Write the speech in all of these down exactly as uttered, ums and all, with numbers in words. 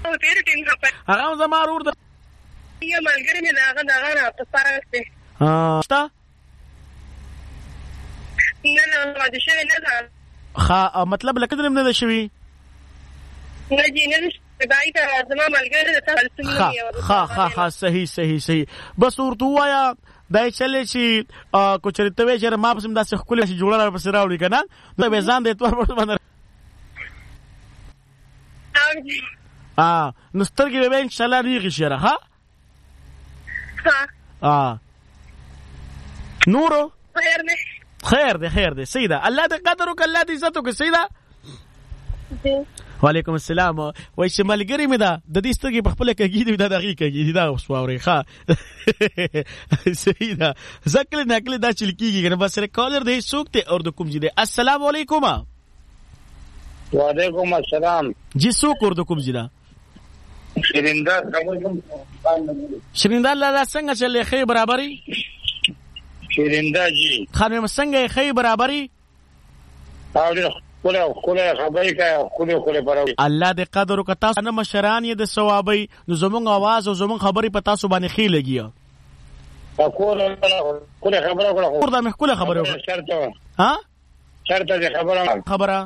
خو تیر ټیم خپل هغه زما ورور د یو ملګری مې دا هغه دا نه په سره سته ها شتا نه نه ما دې شوی نه ده خا مطلب لکه دلم نه ده شوی نه جی نه دای ته زما ملګری د تاسو څنګه ها ها ها صحیح صحیح صحیح بس ورته وایا دای چلې چې کو چرته وې چې ما پسم داسې خپل شي جوړه پس راوړي کنه نو به ځان دې تور په باندې اه نو سترګې به ان شاء الله ریږي شره ها ها اه نورو خیر نه خیر دې خیر دې سیدا الله دې قدر وک الله دې عزت وک سیدا وعلیکم السلام وای چې ملګری مې دا د دې سترګې په خپل کې کېږي دا دغه کېږي دا وسووري ښا سیدا زکل نکل دا چل کېږي کنه بس ریکارډر دې سوکته اور د کوم جی دې السلام علیکم وعلیکم السلام جی سوک اور د کوم جی دا شریندا شریندا الله څنګه چلې خې برابرۍ شریندا جی خانم څنګه خې برابرۍ او کوله کوله خبرې کوي کوله کوله پرو الله دې قدر وکتا نه مشران یې د ثوابي نو زمونږ आवाज او زمونږ خبرې پتا سو باندې خې لګیا کوله کوله خبره کوله ورته مې کوله خبره شرط ها شرط دې خبره خبره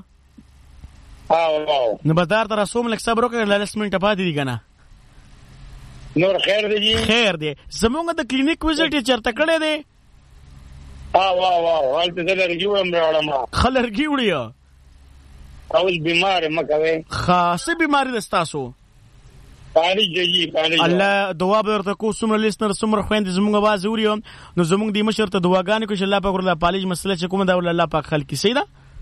او نو بازار ته رسوم لک صبر وکړه لاس منټه پاتې دي کنه نور خیر دی جی خیر دی زمونږ د کلینیک وزټ چرته کړه دی ها وا وا حالت دې لرګي وم راوړم خلرګي وړیا اوس بیمار مکوي خاصه بیماری دستاسو پانی جی پانی الله دعا به ورته کو سمره لیسنر سمره خويند زمونږ आवाज اوريو نو زمونږ د مشر ته دعاګانې کو چې الله پاک ورله پالج مسله چې کوم دا الله پاک خلق سیدا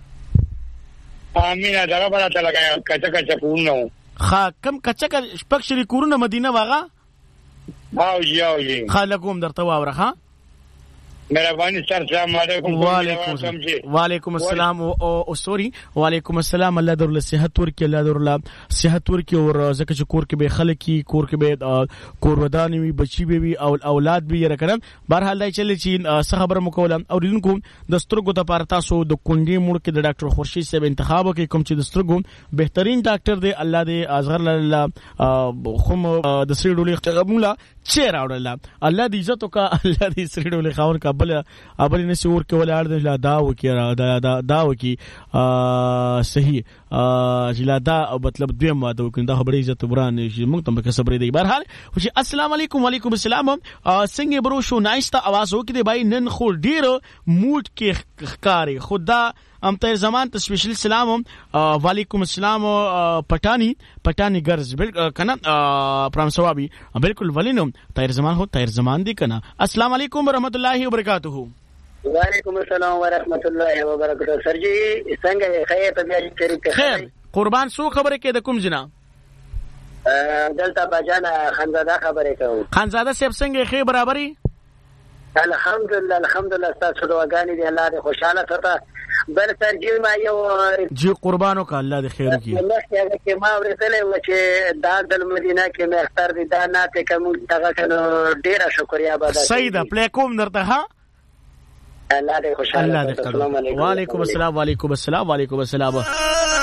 امين دا غبره ته لګا کچا کچا کورونه خا کم کچا کچا شپک شری کورونه مدینه واغه او یو یی خلقوم درته واوره ها مهرباني سر السلام علیکم وعلیکم وعلیکم السلام او سوري وعلیکم السلام الله درله صحت ورکړي الله درله صحت ورکړي او زکه چې کور کې به خلک کی کور کې به کور ودانې وي بچي به وي او اولاد به یې راکړم بهرحال دای چلی چې څه خبره مکولم او دینکو د سترګو ته پاره تاسو د کونډې موړ کې د ډاکټر خورشید صاحب انتخاب وکړي کوم چې د سترګو بهترین ډاکټر دی الله دې ازغر الله خو د سری ډولې غمولا چیر اورلا الله دې عزت وکا الله دې سری ډولې خاور کا بل ابل نسی ور کې ولا اړ دا دا وکي دا دا دا وکي صحیح چې دا مطلب دوی ماده وکړي دا خبرې عزت بران شي موږ ته به صبرې دی بهرحال چې السلام علیکم وعلیکم السلام څنګه برو شو نایسته आवाज وکړي دی بھائی نن خو ډیر موډ کې ښکاری خدا ام تیر زمان ته سپیشل سلام وعلیکم السلام پټانی پټانی ګرز بالکل کنه پرام ثوابي بالکل ولینم تیر زمان هو تیر زمان دی کنه السلام علیکم ورحمت الله وبرکاتہ وعلیکم السلام ورحمت الله وبرکاتہ سر جی څنګه خیر طبيعت شریک خیر قربان سو خبره کې د کوم جنا دلته بجانا خانزاده خبره کوم خانزاده صاحب څنګه خیر برابرۍ الحمدلله الحمدلله تاسو دعاګانې دي الله دې خوشاله کړه بل سر جی ما یو جی قربانو کا الله دې خیر وکړي الله دې کې ما ورته و چې دا د مدینه کې مې اختر دي دا نه ته کوم دغه کنه ډیره شکریا باندې سیدا پلی کوم درته ها الله دې خوشاله الله دې وعلیکم السلام وعلیکم السلام وعلیکم السلام